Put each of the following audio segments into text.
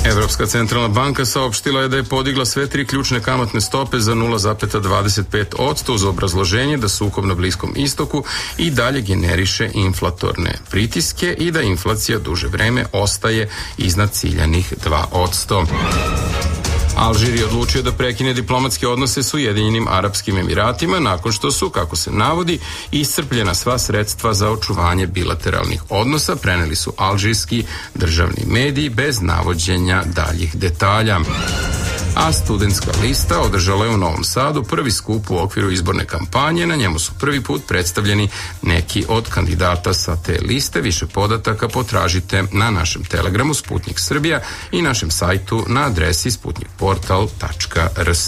Evropska centralna banka saopštila je da je podigla sve tri ključne kamatne stope za 0,25% uz obrazloženje da sukob na Bliskom istoku i dalje generiše inflatorne pritiske i da inflacija duže vreme ostaje iznad ciljanih 2%. Alžir je odlučio da prekine diplomatske odnose s Ujedinjenim Arapskim Emiratima nakon što su, kako se navodi, iscrpljena sva sredstva za očuvanje bilateralnih odnosa, preneli su alžirski državni mediji bez navođenja daljih detalja. A studentska lista održala je u Novom Sadu prvi skup u okviru izborne kampanje. Na njemu su prvi put predstavljeni neki od kandidata sa te liste. Više podataka potražite na našem Telegramu Sputnik Srbija i našem sajtu na adresi sputnikportal.rs.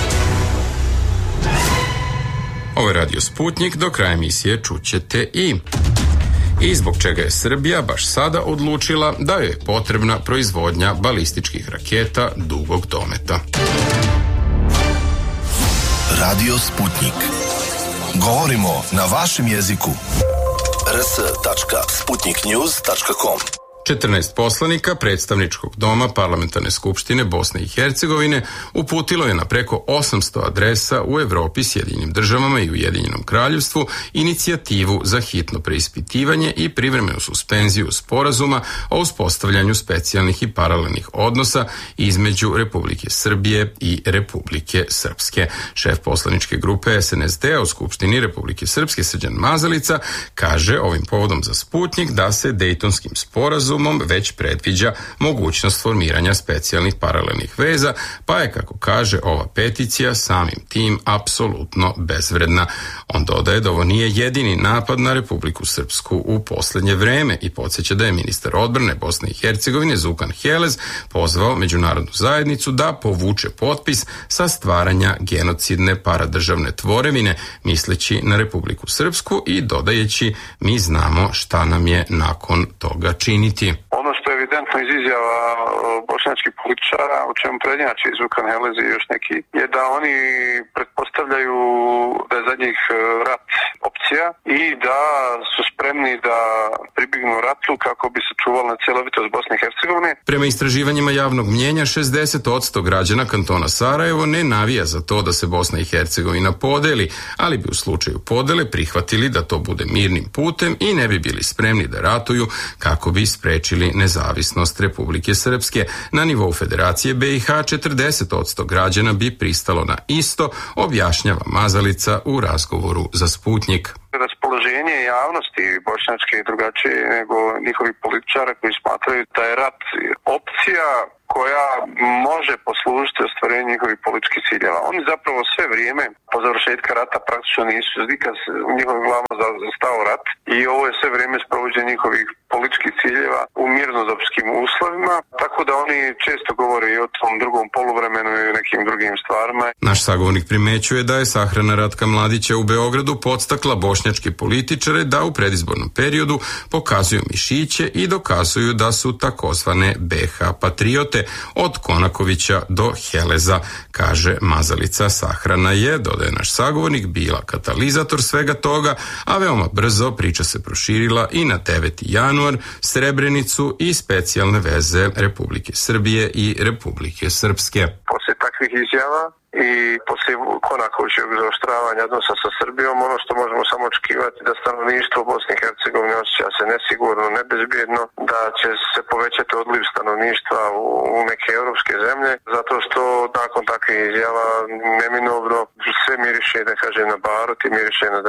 Ovo je Radio Sputnik, do kraja emisije čućete i zbog čega je Srbija baš sada odlučila da joj je potrebna proizvodnja balističkih raketa dugog dometa. Radio Sputnik. Govorimo na vašem jeziku. rs.sputniknews.com 14 poslanika predstavničkog doma Parlamentarne skupštine Bosne i Hercegovine uputilo je na preko 800 adresa u Evropi, Sjedinjenim državama i Ujedinjenom kraljevstvu inicijativu za hitno preispitivanje i privremenu suspenziju sporazuma o uspostavljanju specijalnih i paralelnih odnosa između Republike Srbije i Republike Srpske. Šef poslaničke grupe SNSD u Skupštini Republike Srpske Srđan Mazalica kaže ovim povodom za Sputnik da se Dejtonskim sporazumom već predviđa mogućnost formiranja specijalnih paralelnih veza, pa je, kako kaže, ova peticija samim tim apsolutno bezvredna. On dodaje da ovo nije jedini napad na Republiku Srpsku u posljednje vreme i podsjeća da je ministar odbrane Bosne i Hercegovine Zukan Helez pozvao međunarodnu zajednicu da povuče potpis sa stvaranja genocidne paradržavne tvorevine, misleći na Republiku Srpsku i dodajeći mi znamo šta nam je nakon toga činiti. Ono što je evidentno iz izjava bošnjačkih političara, o čemu prednjači Zukan Helez i još neki, je da oni pretpostavljaju da je za njih rat opcija i da su spremni da pribignu ratu kako bi sačuvali cjelovitost Bosne i Hercegovine. Prema istraživanjima javnog mnjenja, 60% građana kantona Sarajevo ne navija za to da se Bosna i Hercegovina podeli, ali bi u slučaju podele prihvatili da to bude mirnim putem i ne bi bili spremni da ratuju kako bi sprečili nezavisnost Republike Srpske. Na nivou Federacije BiH 40% građana bi pristalo na isto, objašnjava Mazalica u razgovoru za Sputnik. Raspoloženje javnosti bošnjačke je drugačije nego njihovi političara koji smatraju da je rat opcija koja može poslužiti ostvarenju njihovih političkih ciljeva. Oni zapravo sve vrijeme po završetka rata praktično nisu nikad u njihovim glavama zastao rat i ovo je sve vrijeme sprovođenje njihovih političkih ciljeva u mirnodopskim uslovima, tako da oni često govore i o tom drugom poluvremenu i o nekim drugim stvarima. Naš sagovornik primećuje da je sahrana Ratka Mladića u Beogradu podstakla bošnjačke političare da u predizbornom periodu pokazuju mišiće i dokazuju da su takozvane BiH patriote od Konakovića do Heleza, kaže Mazalica. Sahrana je, dodaje naš sagovornik, bila katalizator svega toga, a veoma brzo priča se proširila i na 9. januar, Srebrenicu i specijalne veze Republike Srbije i Republike Srpske. Poslije takvih izjava i poslije Konakovićevog zaoštravanja odnosa sa Srbijom, ono što možemo samo očekivati da stanovništvo Bosne i Hercegovine osjeća se nesigurno, nebezbjedno, da će se povećati odliv stanovništva u neke europske zemlje, zato što nakon takvih izjava neminovno sve miriše, da kažem, na barut i miriše na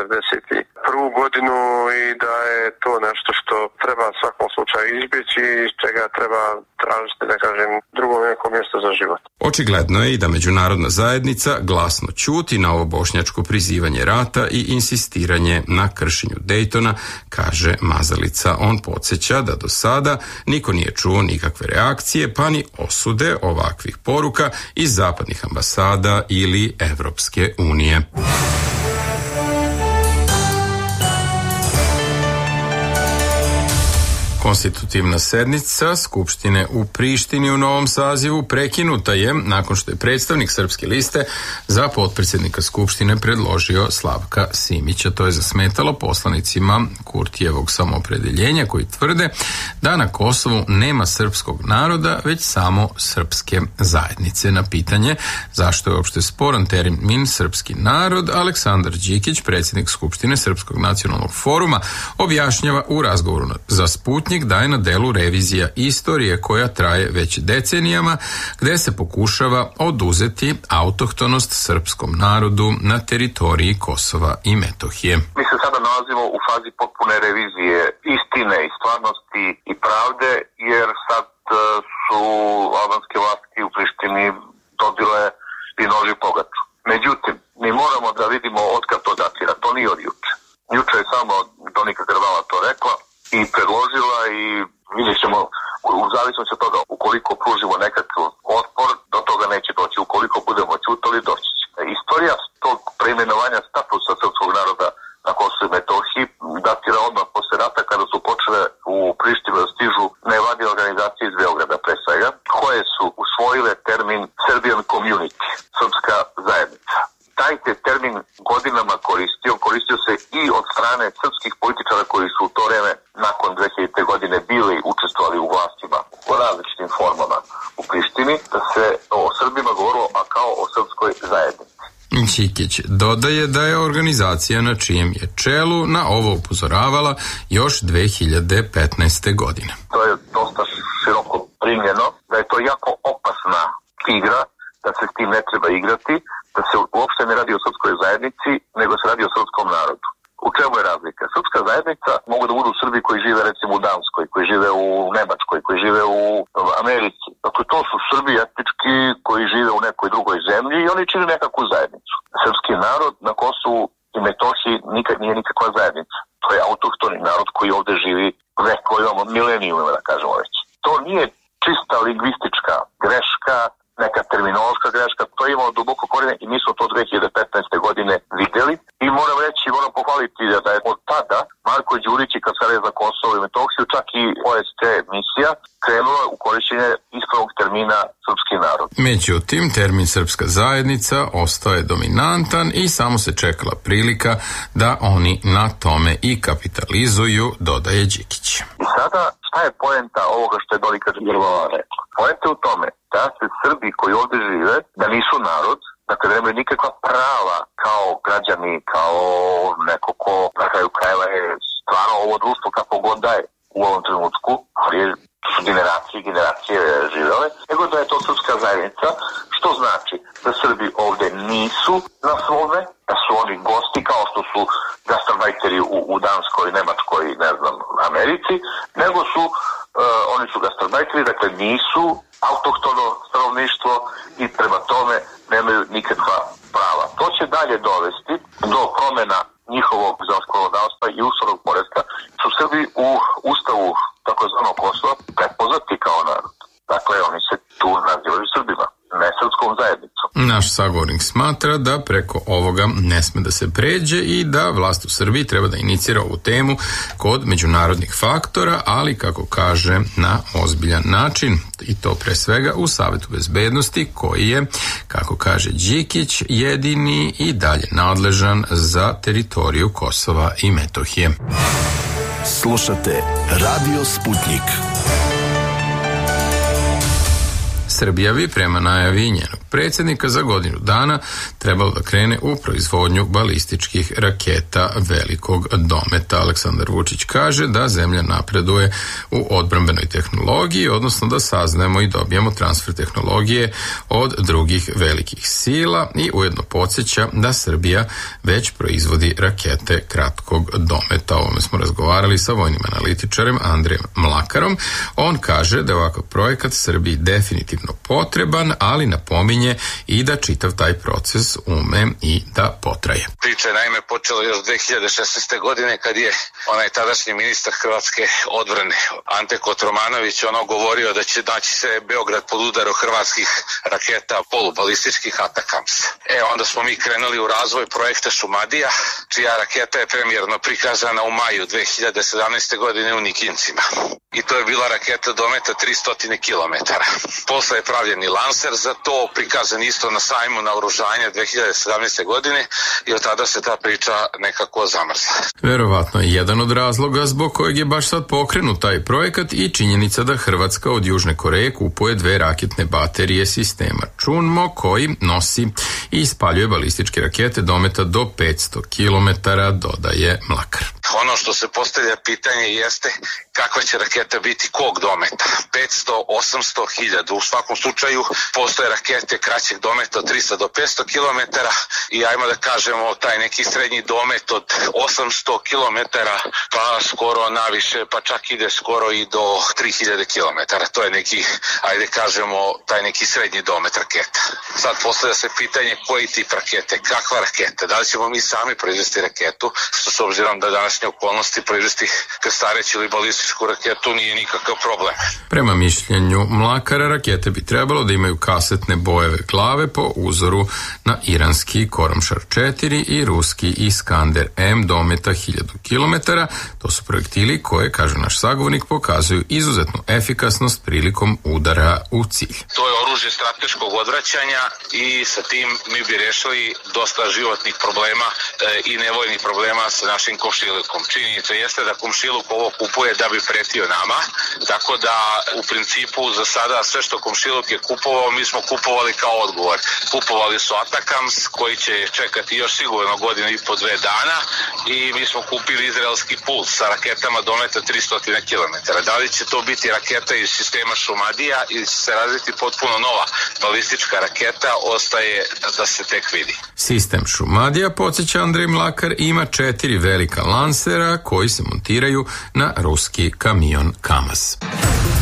91. godinu i da je to nešto što treba u svakom slučaju izbjeći i iz čega treba tražiti, da kažem, drugo neko mjesto za život. Očigledno je i da međunarodna zajednica glasno ćuti na ovo bošnjačko prizivanje rata i insistiranje na kršenju Dejtona, kaže Mazalica. On podsjeća da do sada niko nije čuo nikakve reakcije pa ni osude ovakvih poruka iz zapadnih ambasada ili Evropske unije. Konstitutivna sednica Skupštine u Prištini u novom sazivu prekinuta je nakon što je predstavnik Srpske liste za potpredsjednika Skupštine predložio Slavka Simića. To je zasmetalo poslanicima Kurtijevog samoopredeljenja koji tvrde da na Kosovu nema srpskog naroda, već samo srpske zajednice. Na pitanje zašto je uopšte sporan termin srpski narod, Aleksandar Đikić, predsjednik Skupštine Srpskog nacionalnog foruma, objašnjava u razgovoru za Sputnjik da je na delu revizija istorije koja traje već decenijama, gde se pokušava oduzeti autohtonost srpskom narodu na teritoriji Kosova i Metohije. Mi se sada nalazimo u fazi potpune revizije istine i stvarnosti i pravde, jer sad su albanske vlasti u Prištini dobile i noži pogaču. Međutim, mi moramo da vidimo otkad to datira. To nije od juče. Juče je samo Donika Grvala to rekla i predložila i vidjet ćemo u zavisnosti od toga ukoliko pružimo nekakav otpor, do toga neće doći. Ukoliko budemo ćutali, doći će. Istorija tog preimenovanja statusa srpskog naroda na Kosovu i Metohiji datira odmah posle rata kada su počele u Prištinu da stižu nevladine organizacije iz Beograda pre svega, koje su usvojile termin Serbian Community, srpska zajednica. Taj te termin godinama koristio se i od strane srpskih političara koji su u to vreme nakon 2000. godine bili učestvovali u vlastima u različitim formama u Prištini, da se o Srbima govorilo kao o srpskoj zajednici. Đikić dodaje da je organizacija na čijem je čelu na ovo upozoravala još 2015. godine. To je dosta široko primljeno, da je to jako opasna igra, da se s tim ne treba igrati, da se uopšte ne radi o srpskoj zajednici, nego se radi o srpskom narodu. U čemu je razlika? Srpska zajednica mogu da budu Srbi koji žive recimo u Danskoj, koji žive u Nemačkoj, koji žive u Americi. Dakle, to su Srbi etnički koji žive u nekoj drugoj zemlji i oni čine nekakvu zajednicu. Srpski narod na Kosovu i Metohiji nikad nije nikakva zajednica. To je autohtoni narod koji ovde živi veko, imamo milenijuma, da kažemo već. To nije čista lingvistička greška, neka terminološka greška, to je imalo duboko korijene i mi smo to 2015. godine videli i moram pohvaliti da je od tada Marko Đurić i Kancelarija za Kosovo i Metohiju, čak i OST misija, krenula u korišćenje ispravnog termina srpski narod. Međutim, termin srpska zajednica ostao je dominantan i samo se čekala prilika da oni na tome i kapitalizuju, dodaje Đikić. I sada, šta je poenta ovoga što je Donika Grvala rekla? Poenta je u tome da se Srbi koji ovde žive, da nisu narod, dakle da nemaju nikakva prava kao građani, kao neko ko na kraju krajeva je stvarno ovo društvo kako god daje u ovom trenutku, ali su generacije živele, nego da je to srpska zajednica, što znači da Srbi ovde nisu na svome, da su oni gosti kao što su gastarbajteri u Danskoj, Nemačkoj, ne znam, Americi, nego su oni su gastarbajteri, dakle nisu autohtono stanovništvo i prema tome nemaju nikakva prava. To će dalje dovesti do promjena njihovog zakonodavstva i ustavnog poretka, su Srbi u ustavu takozvanog Kosova prepoznati kao narod. Dakle, oni se tu nazivaju Srbima, ne srpskom zajednicom. Naš sagovornik smatra da preko ovoga ne sme da se pređe i da vlast u Srbiji treba da inicira ovu temu kod međunarodnih faktora, ali kako kaže na ozbiljan način, i to pre svega u Savetu bezbednosti koji je, kako kaže Đikić, jedini i dalje nadležan za teritoriju Kosova i Metohije. Slušate Radio Sputnjik. Srbija bi prema najavi njenog predsjednika za godinu dana trebalo da krene u proizvodnju balističkih raketa velikog dometa. Aleksandar Vučić kaže da zemlja napreduje u odbrambenoj tehnologiji, odnosno da saznajemo i dobijemo transfer tehnologije od drugih velikih sila i ujedno podsjeća da Srbija već proizvodi rakete kratkog dometa. O ovome smo razgovarali sa vojnim analitičarem Andrejem Mlakarom. On kaže da je ovakav projekat Srbiji definitivno potreban, ali napominje i da čitav taj proces ume i da potraje. Priča je naime počela još 2016. godine kad je onaj tadašnji ministar hrvatske odbrane Ante Kotromanović govorio da će naći se Beograd pod udarom hrvatskih raketa polubalističkih Atakams. Onda smo mi krenuli u razvoj projekta Šumadija, čija raketa je premijerno prikazana u maju 2017. godine u Nikincima. I to je bila raketa dometa 300 km. Posle je pravljen i lanser za to, prikazan isto na sajmu naoružanja 2017. godine i od tada se ta priča nekako zamrzla. Verovatno je jedan od razloga zbog kojeg je baš sad pokrenut taj projekat i činjenica da Hrvatska od Južne Koreje kupuje 2 raketne baterije sistema Chunmo koji nosi i ispaljuje balističke rakete dometa do 500 km, dodaje Mlakar. Ono što se postavlja pitanje jeste kakva će raketa biti kog dometa. 500, 800, 1000. U svakom slučaju postoje rakete kraćeg dometa od 300 do 500 km i ajmo da kažemo taj neki srednji domet od 800 km pa skoro naviše, pa čak ide skoro i do 3000 km. To je neki, ajde kažemo, taj neki srednji domet raketa. Sad postavlja se pitanje koji tip rakete, kakva raketa, da li ćemo mi sami proizvesti raketu, što s obzirom da današnje okolnosti proizvesti krstareću ili balističku raketu nije nikakav problem. Prema mišljenju Mlakara, rakete bi trebalo da imaju kasetne bojeve glave po uzoru na iranski Koromšar 4 i ruski Iskander M dometa 1000 km. To su projektili koje, kaže naš sagovornik, pokazuju izuzetnu efikasnost prilikom udara u cilj. To je oružje strateškog odvraćanja i sa tim mi bi rešili dosta životnih problema i nevojnih problema sa našim komšilukom. Činjenica jeste da komšiluk ovo kupuje da bi pretio nama, tako da u principu za sada sve što komšiluk je kupovao, mi smo kupovali kao odgovor. Kupovali su Atakams koji će čekati još sigurno godinu i po 2 dana i mi smo kupili izraelski Puls sa raketama dometa 300 km. Da li će to biti raketa iz sistema Šumadija ili će se razviti potpuno nova balistička raketa, ostaje da se tek vidi. Sistem Šumadija, podsjeća Andrej Mlakar, ima 4 velika lansera koji se montiraju na ruski kamion Kamaz.